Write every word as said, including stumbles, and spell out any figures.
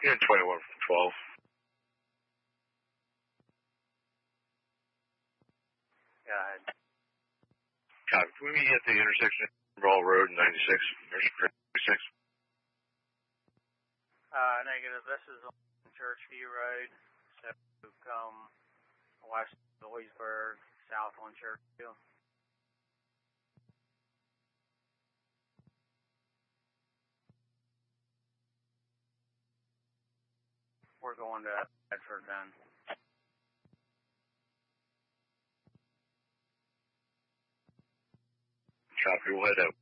Yeah, twenty-one from twelve. Go ahead. Copy. Can we meet at the intersection of Raw Road and ninety-six? ninety-six. Uh, negative. This is on Churchview Road. So come west of Leesburg, south on Churchview. We're going to Bedford then. Copy. We'll head out.